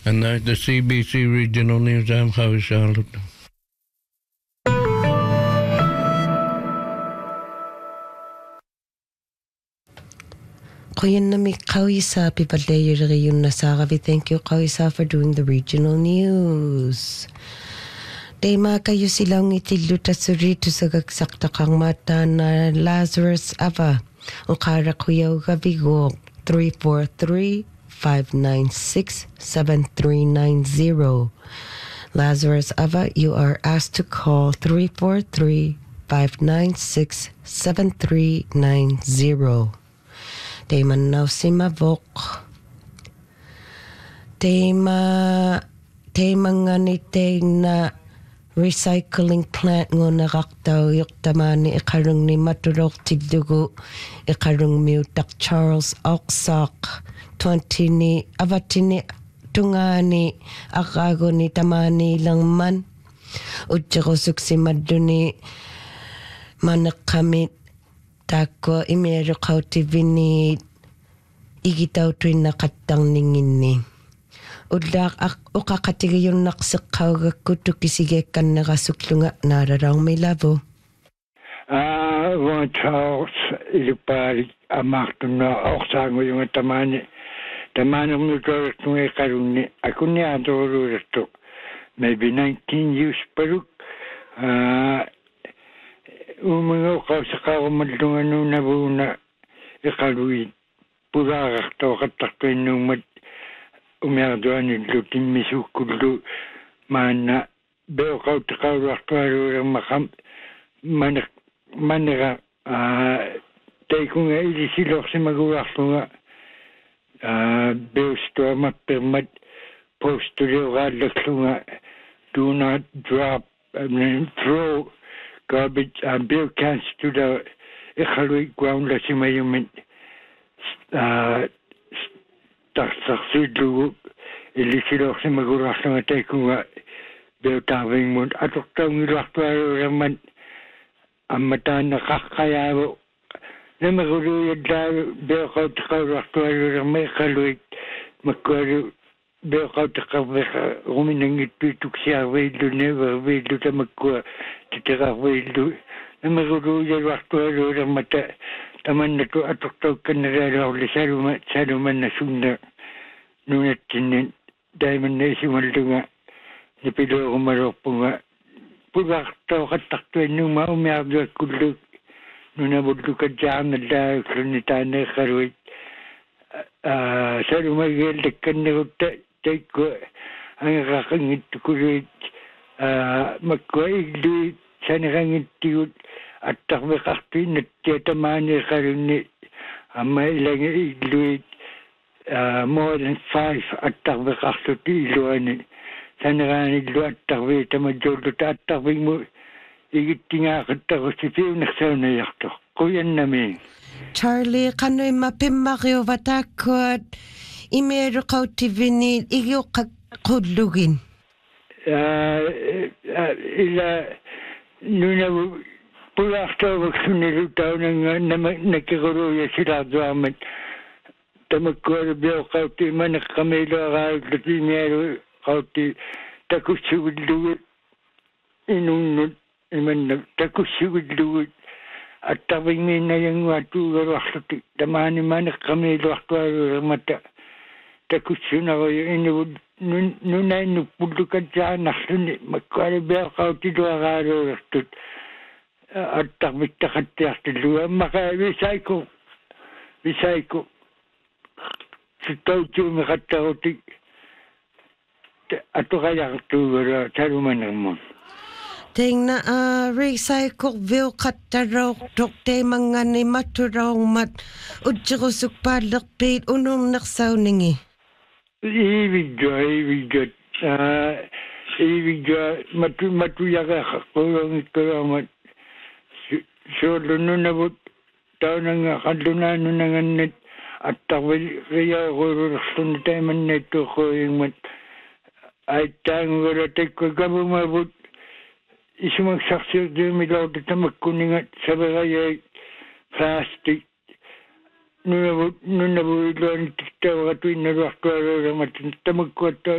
And that's the CBC Regional News. I'm Howie Charlotte. Koyanami Kawisa, Pipalay thank you, Kawisa, for doing the regional news. Tema kayo silang itiluta surito sa gagsakta kang mata na Lazarus Ava. Ang kara kuyaw gabigo 343-596-7390. Lazarus Ava, you are asked to call 343-596-7390. Tema now simavok. Tema nga niteng na recycling plant ngo nakaktaw yok tamani ikarong ni maturok tigdugo ikarong miutak Charles Oxak 20 ni avatini tungani akago ni tamani lang man utjako suksimado ni manakamit tako imero kautivini igitaw tuin nakatang ningin ni. Udak ukakatigayon naksakaw gakuto kisigekan nakasuklunga nararang may labo. One Charles ilipari amakto na oksango yung tamani. Tamani mo ito ng karuni. Ako niya adoro ito. Maybe 19 years paruk. Umungo ka sa kakumadungan nung nabuna ikaluid. Pura kakto katakoy nung umiardoan lutin misukulu mana beo kau takau waktu orang makam mana taikunga ili silok si maguwaktunga beo sto mapermat postulio radlaklunga do not drop throw garbage beo cans to the ikhalui ground la si mayumin taksidlu ilisilo si magurak ng atay ko nga beutawing mo atok taong ilaktuaro raman ang mata na kakayawo na maguluyad lalo beokaw takaw laktuaro ramay kaluit magkwaro beokaw takaw ruminang itutuk siya wailu never wailu ta magkwa titaka wailu na maguluyad laktuaro ramata taman na to atok taw kanaralaw li saluman na sunda nunat tinin daiman na isimaldo nga napilo ko maropo nga pulak taw kataktuan nung maumiyagdo at kuluk nung nabudlo ka dyan na dahil kronitan na karuit salumagildakan na ko take ko ang kakangit kulit magkwaigluit sa nakangit tiyot at takbakaktin at tiyatamani karuni may ilang igluit more than 5 at takbakakto ti iluanin sa nakaniglo at takbi tamadjolo at takbi mo igit nga katako si Pio naksaw na yakto kuyan namin Charlie kano'y mapimakyo batakot imero kaw tivinil igyo kakudlugin ila nuna pulak taw sunilutaw ng nakikuruya sila duamat tamakkwaro biyaw kauti manak kamilo akal dati mero kauti takusigudluwit inunod iman takusigudluwit at tabing may na yung watugar wakti tamani manak kamilo akwaro mata takusuna ko yung inunod nunay nupulukan sa anak suni magkwaro biyaw kauti duakaro wakti at takbit takatiyak tiluwa makawisay ko si Taucho makatautik ato kaya katugara saruman mo ting na recycle vil katarok tok te mga ni maturong mat udjiko sukpadlak pit unong naksaw ningi ibigyo matuyaga kakulong ikaw so luno na bot tao nang kaduna no nang net at tawil kaya ko sun tayo man neto ko yung mat ay tang wala ko gabo mabot isumang saksyo di milaw dito magkuningat sa bagay plastic no na bot no na bot lo ang tiktaw katuin na rakto aro matin tamag ko